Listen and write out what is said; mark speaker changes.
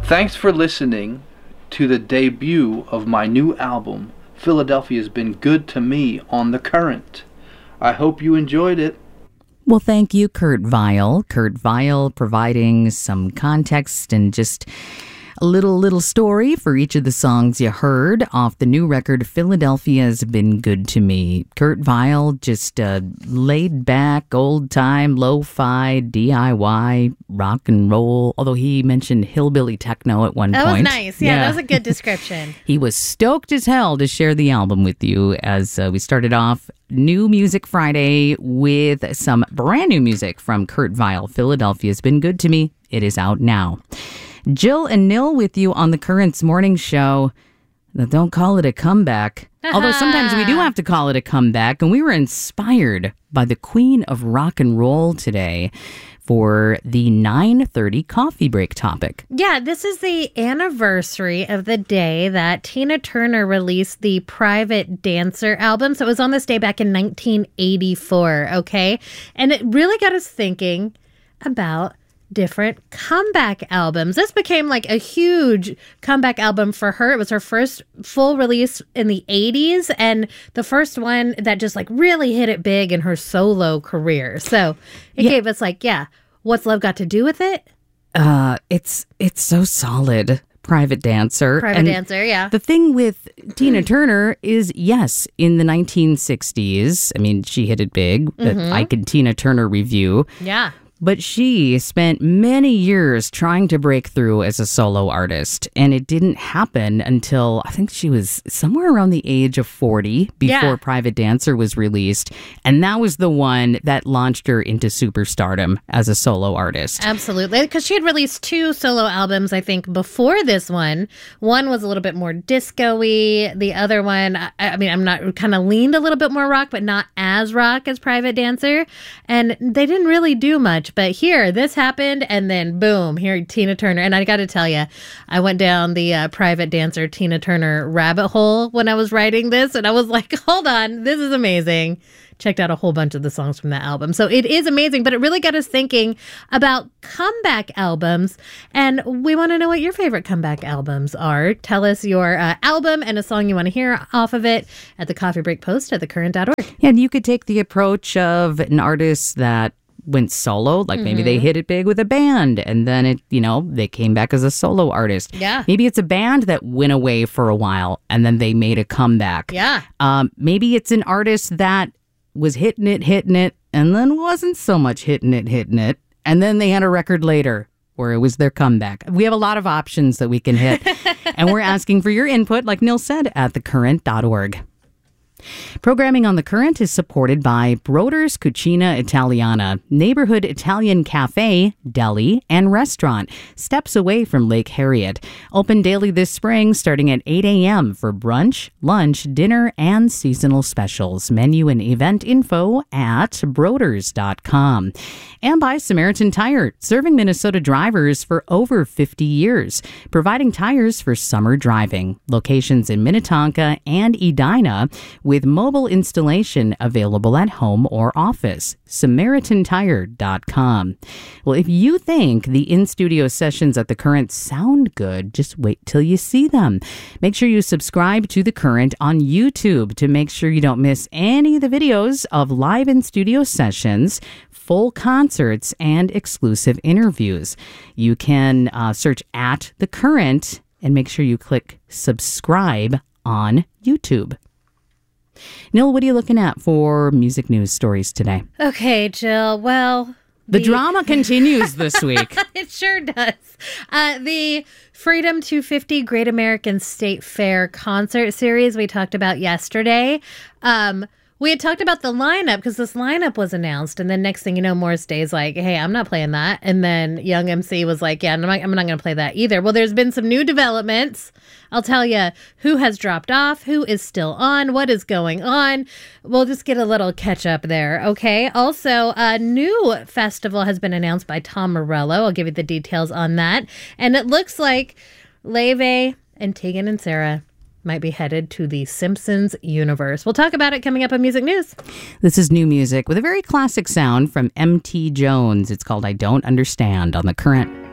Speaker 1: Thanks for listening to the debut of my new album, Philadelphia's Been Good to Me, on The Current. I hope you enjoyed it.
Speaker 2: Well, thank you, Kurt Vile. Kurt Vile providing some context and just a little story for each of the songs you heard off the new record, Philadelphia's Been Good to Me. Kurt Vile, just laid back, old time, lo-fi, DIY, rock and roll. Although he mentioned hillbilly techno at one point.
Speaker 3: That was nice. Yeah, that was a good description.
Speaker 2: He was stoked as hell to share the album with you as we started off New Music Friday with some brand new music from Kurt Vile. Philadelphia's Been Good to Me. It is out now. Jill and Nil with you on the Currents Morning Show. Now, don't call it a comeback. Although sometimes we do have to call it a comeback. And we were inspired by the queen of rock and roll today for the 9:30 coffee break topic.
Speaker 3: Yeah, this is the anniversary of the day that Tina Turner released the Private Dancer album. So it was on this day back in 1984, okay? And it really got us thinking about different comeback albums. This became like a huge comeback album for her. It was her first full release in the 80s and the first one that just like really hit it big in her solo career. So it gave us like, What's Love Got to Do with It?
Speaker 2: It's so solid. Private Dancer.
Speaker 3: Dancer, yeah.
Speaker 2: The thing with Tina Turner is, yes, in the 1960s, I mean, she hit it big. The Ike and Tina Turner review.
Speaker 3: Yeah.
Speaker 2: But she spent many years trying to break through as a solo artist, and it didn't happen until I think she was somewhere around the age of 40 before Private Dancer was released, and that was the one that launched her into superstardom as a solo artist.
Speaker 3: Absolutely, because she had released 2 solo albums, I think, before this one. One was a little bit more disco-y. The other one, I'm not kind of leaned a little bit more rock, but not as rock as Private Dancer, and they didn't really do much. But here, this happened, and then boom, here Tina Turner. And I got to tell you, I went down the Private Dancer Tina Turner rabbit hole when I was writing this, and I was like, hold on, this is amazing. Checked out a whole bunch of the songs from that album. So it is amazing, but it really got us thinking about comeback albums, and we want to know what your favorite comeback albums are. Tell us your album and a song you want to hear off of it at the Coffee Break post at thecurrent.org.
Speaker 2: Yeah, and you could take the approach of an artist that went solo, like maybe they hit it big with a band and then they came back as a solo artist.
Speaker 3: Yeah.
Speaker 2: Maybe it's a band that went away for a while and then they made a comeback.
Speaker 3: Yeah.
Speaker 2: Maybe it's an artist that was hitting it, and then wasn't so much hitting it, and then they had a record later where it was their comeback. We have a lot of options that we can hit, and we're asking for your input, like Nil said, at thecurrent.org. Programming on The Current is supported by Broder's Cucina Italiana, neighborhood Italian cafe, deli, and restaurant, steps away from Lake Harriet. Open daily this spring starting at 8 a.m. for brunch, lunch, dinner, and seasonal specials. Menu and event info at broders.com. And by Samaritan Tire, serving Minnesota drivers for over 50 years, providing tires for summer driving. Locations in Minnetonka and Edina, with mobile installation available at home or office. SamaritanTire.com. Well, if you think the in-studio sessions at The Current sound good, just wait till you see them. Make sure you subscribe to The Current on YouTube to make sure you don't miss any of the videos of live in-studio sessions, full concerts, and exclusive interviews. You can search at The Current and make sure you click subscribe on YouTube. Nil, what are you looking at for music news stories today?
Speaker 3: Okay, Jill. Well,
Speaker 2: the drama continues this week.
Speaker 3: It sure does. The Freedom 250 Great American State Fair concert series we talked about yesterday. We had talked about the lineup because this lineup was announced, and then next thing you know, Morris Day's like, hey, I'm not playing that. And then Young MC was like, yeah, I'm not going to play that either. Well, there's been some new developments. I'll tell you who has dropped off, who is still on, what is going on. We'll just get a little catch up there, okay? Also, a new festival has been announced by Tom Morello. I'll give you the details on that. And it looks like Leve and Tegan and Sarah might be headed to the Simpsons universe. We'll talk about it coming up on Music News.
Speaker 2: This is new music with a very classic sound from M.T. Jones. It's called I Don't Understand on The Current.